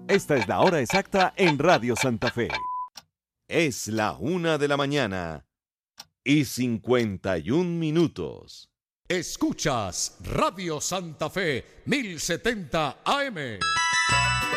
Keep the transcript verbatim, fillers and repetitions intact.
Esta es la hora exacta en Radio Santa Fe. Es la una de la mañana y cincuenta y un minutos. Escuchas Radio Santa Fe mil setenta A M.